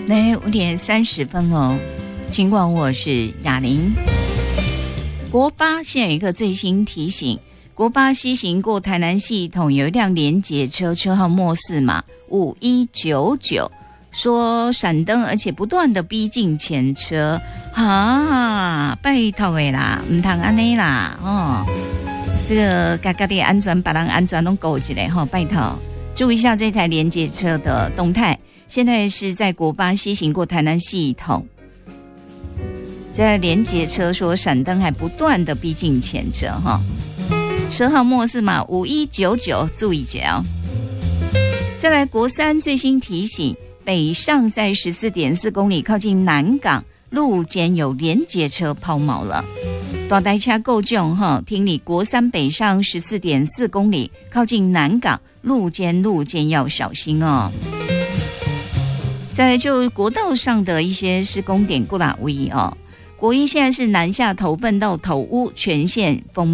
来5:30哦，尽管我是雅玲。国八现在有一个最新提醒，国八西行过台南系统有一辆连结车，车号末4码5199，说闪灯，而且不断的逼近前车啊！拜托的啦，唔通安尼啦哦。这个家己安全，别人安全都顾一下哈，拜托注意一下这台连结车的动态。现在是在国八西行过台南系统，在连结车说闪灯还不断的逼近前车哈，车号末4码5199，注意一下哦。再来国三最新提醒，北上在14.4公里靠近南港路肩有连结车抛锚了，大台车够重哈，听你国三北上14.4公里靠近南港路肩要小心哦。再来就国道上的一些施工点过来位哦，国一现在是南下头份到头屋全线封